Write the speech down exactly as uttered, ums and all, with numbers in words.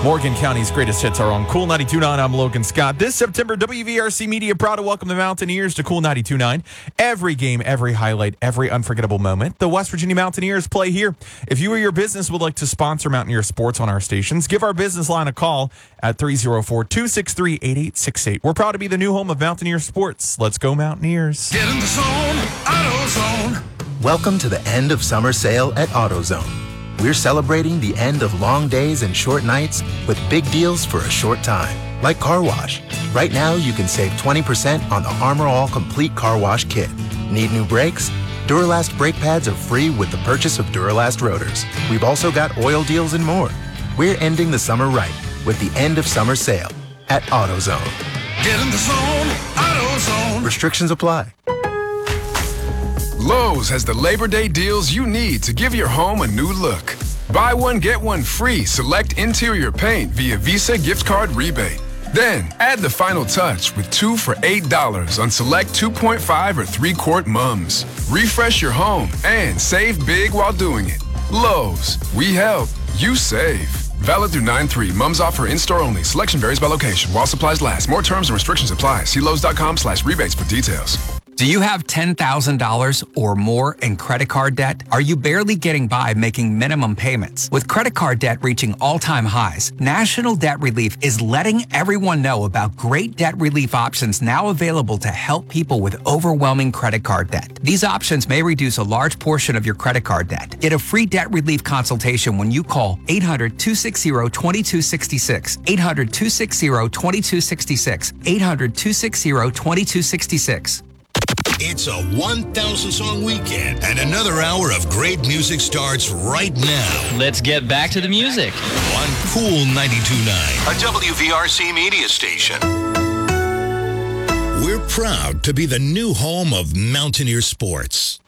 Morgan County's greatest hits are on Cool ninety-two point nine. I'm Logan Scott. This September, W V R C Media proud to welcome the Mountaineers to Cool ninety-two point nine. Every game, every highlight, every unforgettable moment, the West Virginia Mountaineers play here. If you or your business would like to sponsor Mountaineer sports on our stations, give our business line a call at three oh four, two six three, eight eight six eight. We're proud to be the new home of Mountaineer sports. Let's go Mountaineers. Get in the zone, AutoZone. Welcome to the end of summer sale at AutoZone. We're celebrating the end of long days and short nights with big deals for a short time, like car wash. Right now, you can save twenty percent on the Armor All Complete Car Wash Kit. Need new brakes? Duralast brake pads are free with the purchase of Duralast rotors. We've also got oil deals and more. We're ending the summer right with the end of summer sale at AutoZone. Get in the zone, AutoZone. Restrictions apply. Lowe's has the Labor Day deals you need to give your home a new look. Buy one, get one free select interior paint via Visa gift card rebate. Then, add the final touch with two for eight dollars on select two point five or three quart mums. Refresh your home and save big while doing it. Lowe's, we help, you save. Valid through nine three. Mums offer in-store only. Selection varies by location. While supplies last. More terms and restrictions apply. See Lowe's.com slash rebates for details. Do you have ten thousand dollars or more in credit card debt? Are you barely getting by making minimum payments? With credit card debt reaching all-time highs, National Debt Relief is letting everyone know about great debt relief options now available to help people with overwhelming credit card debt. These options may reduce a large portion of your credit card debt. Get a free debt relief consultation when you call eight hundred, two six zero, two two six six, eight hundred, two six zero, two two six six, eight hundred, two six zero, two two six six. It's a one thousand song weekend, and another hour of great music starts right now. Let's get back to the music. On Cool ninety-two point nine, a W V R C media station. We're proud to be the new home of Mountaineer sports.